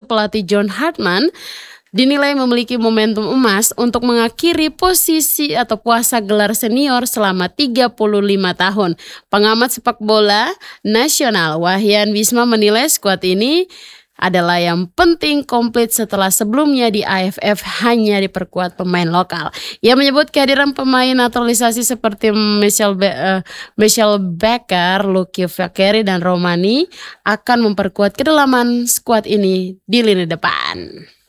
pelatih John Hartman dinilai memiliki momentum emas untuk mengakhiri posisi atau puasa gelar senior selama 35 tahun. Pengamat sepak bola nasional Wahyan Wisma menilai skuad ini adalah yang penting komplit setelah sebelumnya di AFF hanya diperkuat pemain lokal. Ia menyebut kehadiran pemain naturalisasi seperti Michel Becker, Lucky Fakiri dan Romani akan memperkuat kedalaman skuad ini di lini depan.